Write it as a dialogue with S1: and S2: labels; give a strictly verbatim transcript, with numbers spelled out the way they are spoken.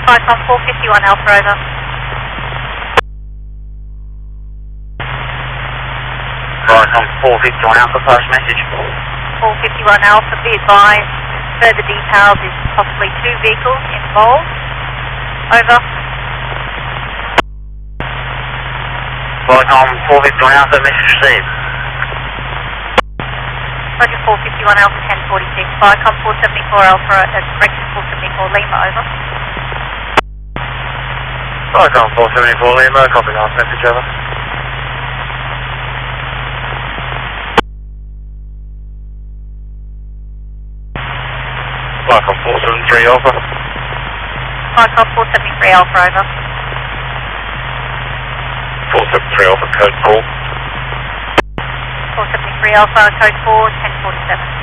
S1: Vicom four fifty-one Alpha, over.
S2: Vicom four fifty-one Alpha, post message.
S1: four fifty-one Alpha, be advised, further details is possibly two vehicles involved. Over.
S2: Vicom four fifty-one Alpha, message received.
S1: Roger four fifty-one Alpha, ten forty-six. Vicom four seventy-four Alpha, at correction four seventy-four Lima, over.
S2: Vicom four seventy-four Lima, copy last message, over. Vicom four seventy-three Alpha.
S1: Vicom four seventy-three Alpha, over.
S2: four seventy-three Alpha, code four.
S1: four seventy-three Alpha, code four, ten forty-seven.